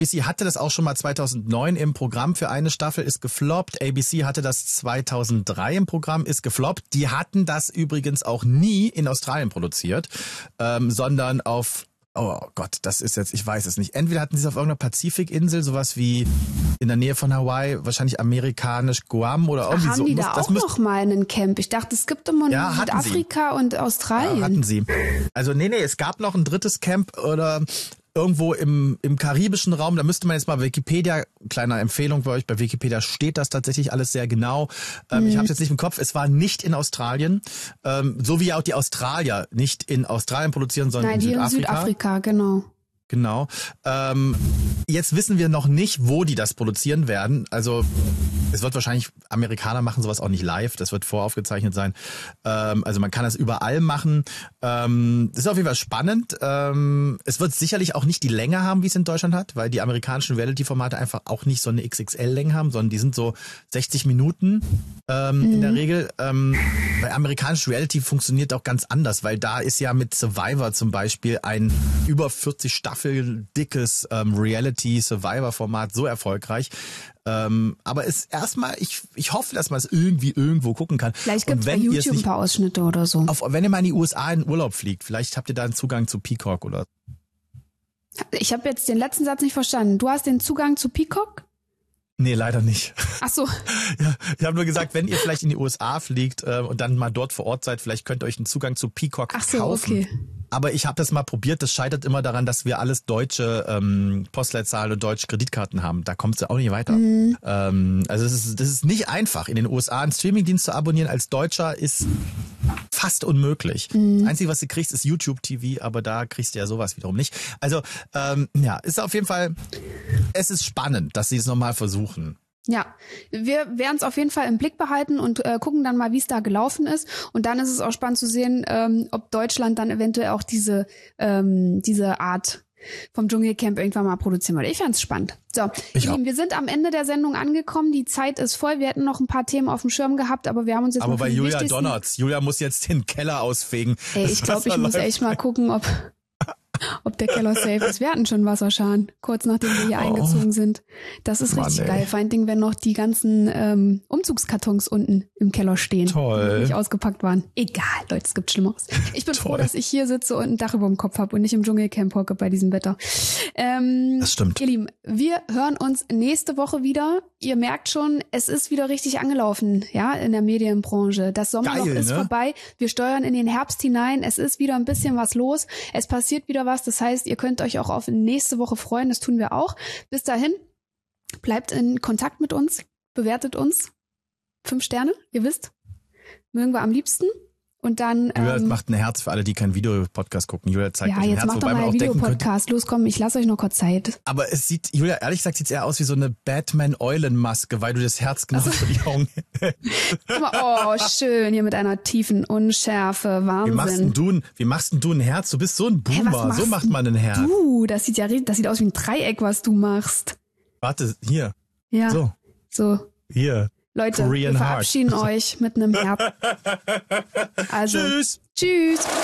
ABC hatte das auch schon mal 2009 im Programm für eine Staffel, ist gefloppt. ABC hatte das 2003 im Programm, ist gefloppt. Die hatten das übrigens auch nie in Australien produziert, sondern auf, oh Gott, das ist jetzt, ich weiß es nicht. Entweder hatten sie es auf irgendeiner Pazifikinsel, sowas wie in der Nähe von Hawaii, wahrscheinlich amerikanisch Guam oder irgendwie so. Haben die da auch noch mal einen Camp? Ich dachte, es gibt immer nur Südafrika und Australien. Ja, hatten sie. Also nee, es gab noch ein drittes Camp oder irgendwo im karibischen Raum, da müsste man jetzt mal Wikipedia, kleine Empfehlung für euch, bei Wikipedia steht das tatsächlich alles sehr genau. Ich habe es jetzt nicht im Kopf, es war nicht in Australien, so wie auch die Australier nicht in Australien produzieren, sondern in Südafrika. Nein, die in Südafrika, genau. Genau. Jetzt wissen wir noch nicht, wo die das produzieren werden. Also es wird wahrscheinlich, Amerikaner machen sowas auch nicht live, das wird voraufgezeichnet sein. Also man kann das überall machen. Das ist auf jeden Fall spannend. Es wird sicherlich auch nicht die Länge haben, wie es in Deutschland hat, weil die amerikanischen Reality-Formate einfach auch nicht so eine XXL-Länge haben, sondern die sind so 60 Minuten in der Regel. Weil amerikanische Reality funktioniert auch ganz anders, weil da ist ja mit Survivor zum Beispiel ein über 40 Staffel dickes Reality-Survivor-Format so erfolgreich. Aber es erstmal, ich hoffe, dass man es irgendwie irgendwo gucken kann. Vielleicht gibt es bei YouTube ein paar Ausschnitte oder so. Wenn ihr mal in die USA in Urlaub fliegt, vielleicht habt ihr da einen Zugang zu Peacock oder. Ich habe jetzt den letzten Satz nicht verstanden. Du hast den Zugang zu Peacock? Nee, leider nicht. Ach so. Ja, ich habe nur gesagt, wenn ihr vielleicht in die USA fliegt und dann mal dort vor Ort seid, vielleicht könnt ihr euch einen Zugang zu Peacock kaufen. Okay. Aber ich habe das mal probiert, das scheitert immer daran, dass wir alles deutsche Postleitzahlen und deutsche Kreditkarten haben. Da kommt es ja auch nicht weiter. Also das ist nicht einfach. In den USA einen Streamingdienst zu abonnieren als Deutscher ist fast unmöglich. Das Einzige, was du kriegst, ist YouTube-TV, aber da kriegst du ja sowas wiederum nicht. Also ist auf jeden Fall, es ist spannend, dass sie es nochmal versuchen. Ja, wir werden es auf jeden Fall im Blick behalten und gucken dann mal, wie es da gelaufen ist. Und dann ist es auch spannend zu sehen, ob Deutschland dann eventuell auch diese Art vom Dschungelcamp irgendwann mal produzieren würde. Ich fand's spannend. So, wir sind am Ende der Sendung angekommen. Die Zeit ist voll. Wir hätten noch ein paar Themen auf dem Schirm gehabt, aber wir haben uns jetzt aber bei Julia donnert's. Julia muss jetzt den Keller ausfegen. Ey, ich glaube, ich muss echt mal gucken, ob der Keller safe ist. Wir hatten schon Wasserschaden, kurz nachdem wir hier eingezogen sind. Das ist richtig geil. Vor allen Dingen, wenn noch die ganzen Umzugskartons unten im Keller stehen. Toll. Die nicht ausgepackt waren. Egal, Leute, es gibt Schlimmeres. Ich bin froh, dass ich hier sitze und ein Dach über dem Kopf habe und nicht im Dschungelcamp hocke bei diesem Wetter. Das stimmt. Ihr Lieben, wir hören uns nächste Woche wieder. Ihr merkt schon, es ist wieder richtig angelaufen, ja, in der Medienbranche. Das Sommerloch ist vorbei. Wir steuern in den Herbst hinein. Es ist wieder ein bisschen was los. Es passiert wieder was. Das heißt, ihr könnt euch auch auf nächste Woche freuen. Das tun wir auch. Bis dahin, bleibt in Kontakt mit uns. Bewertet uns. 5 Sterne, ihr wisst. Mögen wir am liebsten. Und dann Julia macht ein Herz für alle, die keinen Videopodcast gucken. Julia zeigt euch ein Herz, jetzt macht doch mal einen Videopodcast. Los, komm, ich lasse euch noch kurz Zeit. Aber es sieht, Julia, ehrlich gesagt, sieht es eher aus wie so eine Batman-Eulen-Maske, weil du das Herz genau für die Augen. Oh, schön, hier mit einer tiefen Unschärfe. Wahnsinn. Wie machst denn du ein Herz? Du bist so ein Boomer. So macht man ein Herz. Das sieht aus wie ein Dreieck, was du machst. Warte, hier. Ja. So. Hier. Leute, wir verabschieden euch mit einem Herz. Also, tschüss.